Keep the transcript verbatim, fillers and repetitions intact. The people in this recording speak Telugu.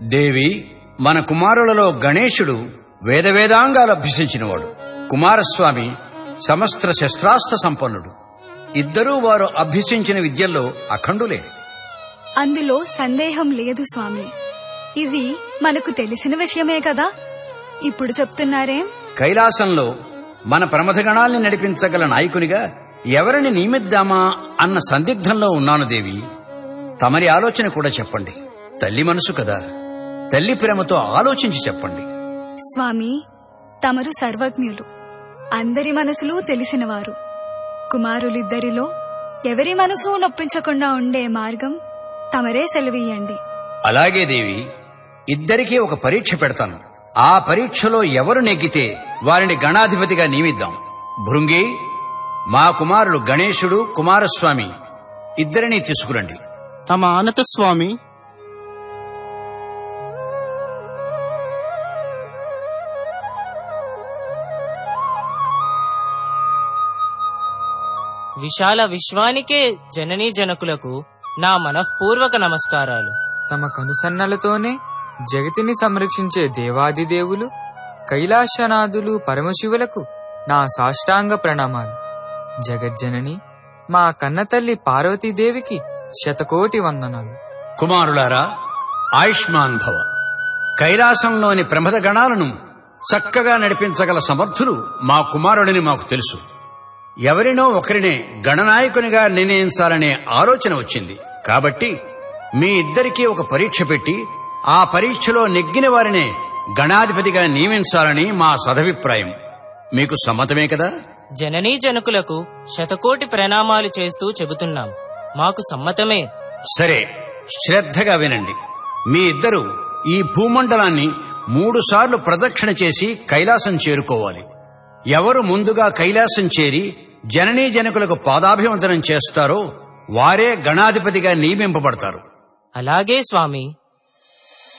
దేవి, మన కుమారులలో గణేశుడు వేదవేదాంగాలు అభ్యసించినవాడు. కుమారస్వామి సమస్త శస్త్రాస్త్ర సంపన్నుడు. ఇద్దరూ వారు అభ్యసించిన విద్యల్లో అఖండులే. అందులో సందేహం లేదు స్వామి. ఇది మనకు తెలిసిన విషయమే కదా, ఇప్పుడు చెప్తున్నారేం? కైలాసంలో మన ప్రమథగణాల్ని నడిపించగల నాయకునిగా ఎవరిని నియమిద్దామా అన్న సందిగ్ధంలో ఉన్నాను దేవి. తమరి ఆలోచన కూడా చెప్పండి. తల్లి మనసు కదా, తల్లి ప్రేమతో ఆలోచించి చెప్పండి. స్వామి, తమరు సర్వజ్ఞులు, అందరి మనసులు తెలిసినవారు. కుమారులిద్దరిలో ఎవరి మనసు నొప్పించకుండా ఉండే మార్గం తమరే సెలవీయండి. అలాగే దేవి, ఇద్దరికీ ఒక పరీక్ష పెడతాను. ఆ పరీక్షలో ఎవరు నెగ్గితే వారిని గణాధిపతిగా నియమిద్దాం. భృంగి, మా కుమారులు గణేశుడు, కుమారస్వామి ఇద్దరినీ తీసుకురండి. తమ ఆనత స్వామి. విశాల విశ్వానికే జననీ జనకులకు నా మనఃపూర్వక నమస్కారాలు. తమ కనుసన్నలతోనే జగతిని సంరక్షించే దేవాదిదేవులు కైలాసనాథులు పరమశివులకు నా సాష్టాంగ ప్రణామాలు. జగజ్జనని మా కన్నతల్లి పార్వతీదేవికి శతకోటి వందనాలు. కుమారులారా, ఆయుష్మాన్ భవ. కైలాసంలోని ప్రమథ గణాలను చక్కగా నడిపించగల సమర్థులు మా కుమారుడిని మాకు తెలుసు. ఎవరినో ఒకరినే గణనాయకునిగా నిర్ణయించాలనే ఆలోచన వచ్చింది. కాబట్టి మీ ఇద్దరికీ ఒక పరీక్ష పెట్టి ఆ పరీక్షలో నెగ్గిన వారినే గణాధిపతిగా నియమించాలని మా సదభిప్రాయం. మీకు సమ్మతమే కదా? జననీ జనకులకు శతకోటి ప్రణామాలు చేస్తూ చెబుతున్నాం. మాకు సమ్మతమే. సరే, శ్రద్ధగా వినండి. మీ ఇద్దరు ఈ భూమండలాన్ని మూడు సార్లు ప్రదక్షిణ చేసి కైలాసం చేరుకోవాలి. ఎవరు ముందుగా కైలాసం చేరి జననీ జనకులకు పాదాభివందనం చేస్తారో వారే గణాధిపతిగా నియమింపబడతారు. అలాగే స్వామి.